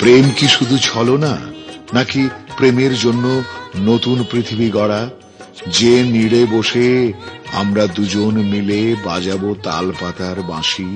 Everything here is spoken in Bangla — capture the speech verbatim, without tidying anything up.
প্রেম কি শুধু ছলনা, নাকি প্রেমের জন্য নতুন পৃথিবী গড়া, যে নীড়ে বসে আমরা দুজন মিলে বাজাবো তালপাতার বাঁশি?